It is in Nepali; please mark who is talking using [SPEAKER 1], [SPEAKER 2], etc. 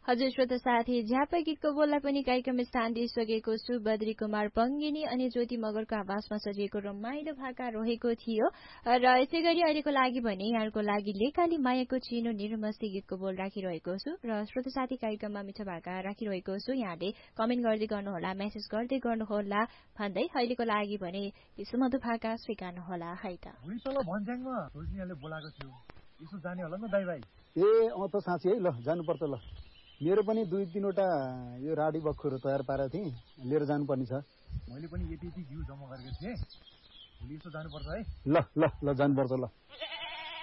[SPEAKER 1] हजुर श्रोता साथी, झ्यापा गीतको बोललाई पनि कार्यक्रम स्थान दिइसकेको छु। बद्री कुमार बङ्गिनी अनि ज्योति मगरको आवाजमा सजिएको रमाइलो भाका रहेको थियो। र यसै गरी अहिलेको लागि भने यहाँको लागि लेकाली मायाको चिनो निर्मसी गीतको बोल राखिरहेको छु। र श्रोता साथी, कार्यक्रममा मिठो भाका राखिरहेको छु। यहाँले कमेन्ट गर्दै गर्नुहोला, मेसेज गर्दै गर्नुहोला भन्दै अहिलेको लागि भने यसो मधु भाका स्वीकार्नुहोला है त।
[SPEAKER 2] यसो जाने होला न दाइ भाइ?
[SPEAKER 3] त साँच्ची है, ल जानुपर्छ। ल मेरो पनि 2-3वटा यो राडी बक्खुहरू तयार पारेको थिएँ, लिएर जानुपर्ने छ।
[SPEAKER 2] मैले पनि यति घिउ जम्मा गरेको थिएँ, भोलि यसो जानुपर्छ है।
[SPEAKER 3] ल ल ल जानुपर्छ। ल